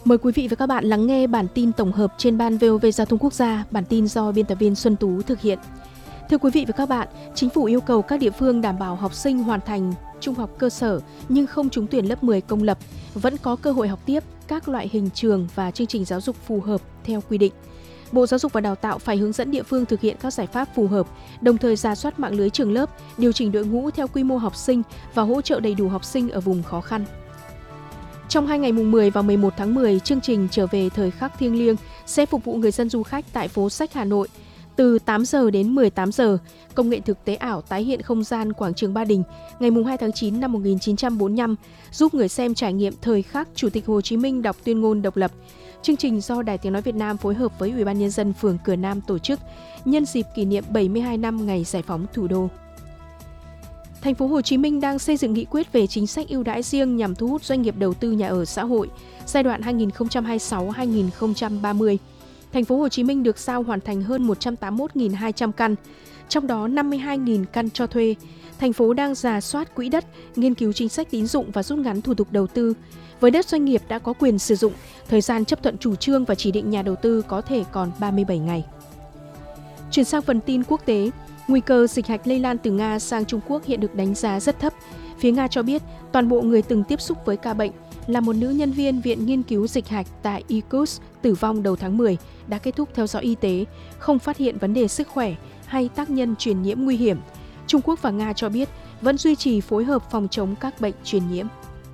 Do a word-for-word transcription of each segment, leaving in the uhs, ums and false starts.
Mời quý vị và các bạn lắng nghe bản tin tổng hợp trên ban vê o vê Giao thông Quốc gia, bản tin do biên tập viên Xuân Tú thực hiện. Thưa quý vị và các bạn, Chính phủ yêu cầu các địa phương đảm bảo học sinh hoàn thành trung học cơ sở nhưng không trúng tuyển lớp mười công lập vẫn có cơ hội học tiếp các loại hình trường và chương trình giáo dục phù hợp theo quy định. Bộ Giáo dục và Đào tạo phải hướng dẫn địa phương thực hiện các giải pháp phù hợp, đồng thời rà soát mạng lưới trường lớp, điều chỉnh đội ngũ theo quy mô học sinh và hỗ trợ đầy đủ học sinh ở vùng khó khăn. Trong hai ngày mùng mười và mười một tháng mười, chương trình Trở về thời khắc thiêng liêng sẽ phục vụ người dân du khách tại phố Sách Hà Nội. Từ tám giờ đến mười tám giờ, công nghệ thực tế ảo tái hiện không gian quảng trường Ba Đình ngày mùng hai tháng chín năm một nghìn chín trăm bốn mươi lăm, giúp người xem trải nghiệm thời khắc Chủ tịch Hồ Chí Minh đọc tuyên ngôn độc lập. Chương trình do Đài Tiếng nói Việt Nam phối hợp với Ủy ban nhân dân phường Cửa Nam tổ chức nhân dịp kỷ niệm bảy mươi hai năm ngày giải phóng thủ đô. Thành phố Hồ Chí Minh đang xây dựng nghị quyết về chính sách ưu đãi riêng nhằm thu hút doanh nghiệp đầu tư nhà ở xã hội giai đoạn hai nghìn không trăm hai mươi sáu đến hai nghìn không trăm ba mươi. Thành phố Hồ Chí Minh được giao hoàn thành hơn một trăm tám mươi mốt nghìn hai trăm căn, trong đó năm mươi hai nghìn căn cho thuê. Thành phố đang rà soát quỹ đất, nghiên cứu chính sách tín dụng và rút ngắn thủ tục đầu tư. Với đất doanh nghiệp đã có quyền sử dụng, thời gian chấp thuận chủ trương và chỉ định nhà đầu tư có thể còn ba mươi bảy ngày. Chuyển sang phần tin quốc tế, nguy cơ dịch hạch lây lan từ Nga sang Trung Quốc hiện được đánh giá rất thấp. Phía Nga cho biết toàn bộ người từng tiếp xúc với ca bệnh là một nữ nhân viên Viện Nghiên cứu Dịch hạch tại Irkutsk tử vong đầu tháng mười đã kết thúc theo dõi y tế, không phát hiện vấn đề sức khỏe hay tác nhân truyền nhiễm nguy hiểm. Trung Quốc và Nga cho biết vẫn duy trì phối hợp phòng chống các bệnh truyền nhiễm.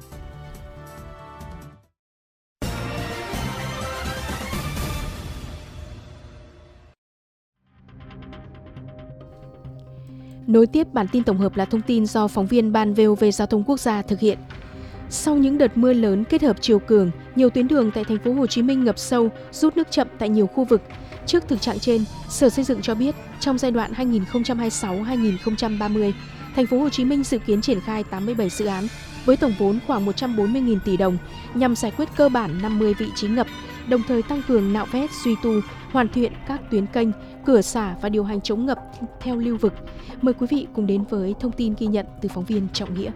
Nối tiếp bản tin tổng hợp là thông tin do phóng viên Ban vê o vê Giao thông Quốc gia thực hiện. Sau những đợt mưa lớn kết hợp chiều cường, nhiều tuyến đường tại thành phố Hồ Chí Minh ngập sâu, rút nước chậm tại nhiều khu vực. Trước thực trạng trên, Sở Xây dựng cho biết trong giai đoạn hai nghìn không trăm hai mươi sáu đến hai nghìn không trăm ba mươi, thành phố Hồ Chí Minh dự kiến triển khai tám mươi bảy dự án với tổng vốn khoảng một trăm bốn mươi nghìn tỷ đồng nhằm giải quyết cơ bản năm mươi vị trí ngập, đồng thời tăng cường nạo vét, duy tu, hoàn thiện các tuyến kênh, cửa xả và điều hành chống ngập theo lưu vực. Mời quý vị cùng đến với thông tin ghi nhận từ phóng viên Trọng Nghĩa.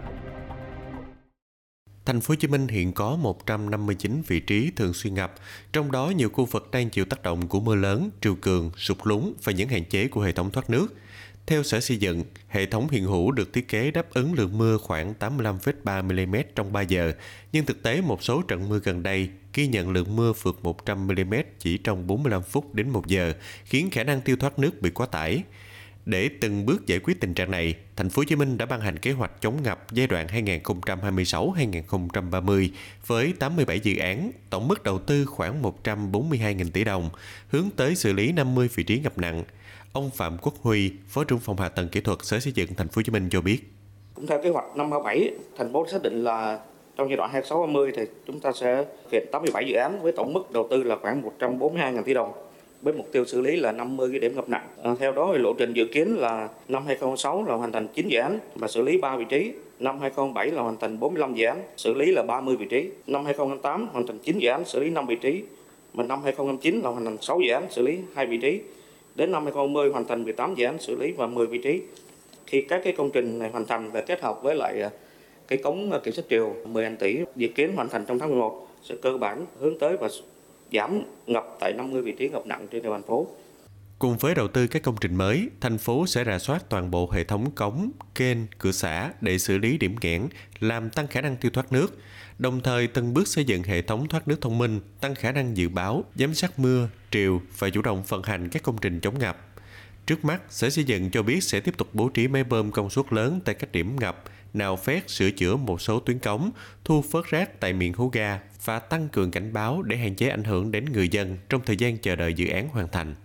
Thành phố Hồ Chí Minh hiện có một trăm năm mươi chín vị trí thường xuyên ngập, trong đó nhiều khu vực đang chịu tác động của mưa lớn, triều cường, sụt lún và những hạn chế của hệ thống thoát nước. Theo Sở Xây dựng, hệ thống hiện hữu được thiết kế đáp ứng lượng mưa khoảng tám mươi lăm phẩy ba mi-li-mét trong ba giờ, nhưng thực tế một số trận mưa gần đây ghi nhận lượng mưa vượt một trăm mi-li-mét chỉ trong bốn mươi lăm phút đến một giờ, khiến khả năng tiêu thoát nước bị quá tải. Để từng bước giải quyết tình trạng này, Thành phố Hồ Chí Minh đã ban hành kế hoạch chống ngập giai đoạn hai nghìn không trăm hai mươi sáu đến hai nghìn không trăm ba mươi với tám mươi bảy dự án, tổng mức đầu tư khoảng một trăm bốn mươi hai nghìn tỷ đồng, hướng tới xử lý năm mươi vị trí ngập nặng. Ông Phạm Quốc Huy, Phó trưởng phòng hạ tầng kỹ thuật Sở Xây dựng Thành phố Hồ Chí Minh cho biết. Cũng theo kế hoạch năm hai bảy, thành phố xác định là trong giai đoạn hai nghìn không trăm sáu mươi thì chúng ta sẽ thực hiện tám mươi bảy dự án với tổng mức đầu tư là khoảng một trăm bốn mươi hai nghìn tỷ đồng. Với mục tiêu xử lý là năm mươi cái điểm ngập nặng. À, theo đó thì lộ trình dự kiến là năm hai nghìn không trăm lẻ sáu là hoàn thành chín dự án và xử lý ba vị trí, năm hai nghìn không trăm lẻ bảy là hoàn thành bốn mươi lăm dự án, xử lý là ba mươi vị trí, năm hai nghìn không trăm lẻ tám hoàn thành chín dự án, xử lý năm vị trí, và năm hai nghìn không trăm lẻ chín là hoàn thành sáu dự án, xử lý hai vị trí, đến năm hai nghìn không trăm hai mươi hoàn thành mười tám dự án, xử lý và mười vị trí. Khi các cái công trình này hoàn thành và kết hợp với lại cái cống kiểm soát triều mười nghìn tỷ dự kiến hoàn thành trong tháng mười một sẽ cơ bản hướng tới và giảm ngập tại năm mươi vị trí ngập nặng trên địa bàn thành phố. Cùng với đầu tư các công trình mới, thành phố sẽ rà soát toàn bộ hệ thống cống, kênh, cửa xả để xử lý điểm nghẽn, làm tăng khả năng tiêu thoát nước, đồng thời từng bước xây dựng hệ thống thoát nước thông minh, tăng khả năng dự báo, giám sát mưa, triều và chủ động vận hành các công trình chống ngập. Trước mắt, Sở Xây dựng cho biết sẽ tiếp tục bố trí máy bơm công suất lớn tại các điểm ngập, nạo vét, sửa chữa một số tuyến cống, thu phớt rác tại miệng hố ga và tăng cường cảnh báo để hạn chế ảnh hưởng đến người dân trong thời gian chờ đợi dự án hoàn thành.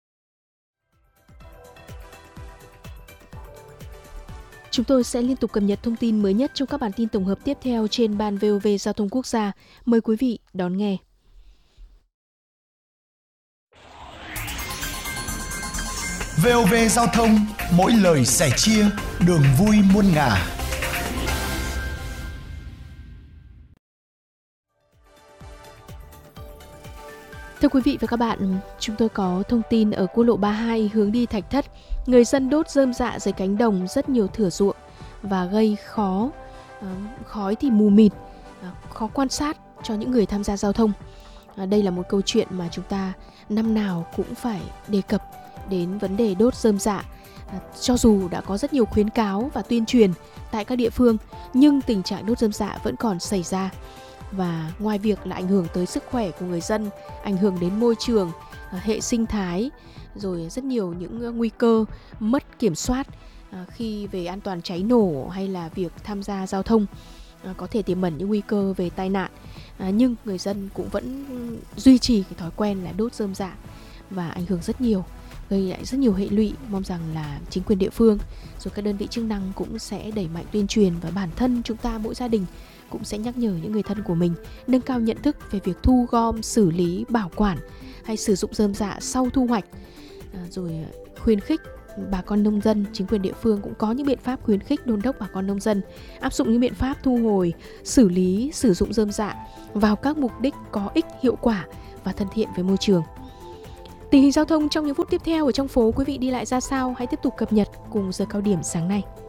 Chúng tôi sẽ liên tục cập nhật thông tin mới nhất trong các bản tin tổng hợp tiếp theo trên Ban vê o vê Giao thông Quốc gia. Mời quý vị đón nghe. vê o vê Giao thông, mỗi lời sẻ chia, đường vui muôn ngả. Thưa quý vị và các bạn, chúng tôi có thông tin ở quốc lộ ba mươi hai hướng đi Thạch Thất. Người dân đốt rơm rạ dưới cánh đồng rất nhiều thửa ruộng và gây khó, khói thì mù mịt, khó quan sát cho những người tham gia giao thông. À, đây là một câu chuyện mà chúng ta năm nào cũng phải đề cập đến vấn đề đốt rơm rạ. À, cho dù đã có rất nhiều khuyến cáo và tuyên truyền tại các địa phương, nhưng tình trạng đốt rơm rạ vẫn còn xảy ra. Và ngoài việc là ảnh hưởng tới sức khỏe của người dân, ảnh hưởng đến môi trường, à, hệ sinh thái, rồi rất nhiều những nguy cơ mất kiểm soát à, khi về an toàn cháy nổ hay là việc tham gia giao thông, à, có thể tiềm ẩn những nguy cơ về tai nạn. À, nhưng người dân cũng vẫn duy trì cái thói quen là đốt rơm rạ và ảnh hưởng rất nhiều, gây lại rất nhiều hệ lụy. Mong rằng là chính quyền địa phương rồi các đơn vị chức năng cũng sẽ đẩy mạnh tuyên truyền, và bản thân chúng ta mỗi gia đình cũng sẽ nhắc nhở những người thân của mình nâng cao nhận thức về việc thu gom, xử lý, bảo quản hay sử dụng rơm rạ sau thu hoạch. À, rồi khuyến khích bà con nông dân, chính quyền địa phương cũng có những biện pháp khuyến khích đôn đốc bà con nông dân áp dụng những biện pháp thu hồi, xử lý, sử dụng rơm rạ vào các mục đích có ích, hiệu quả và thân thiện với môi trường. Tình hình giao thông trong những phút tiếp theo ở trong phố, quý vị đi lại ra sao? Hãy tiếp tục cập nhật cùng giờ cao điểm sáng nay.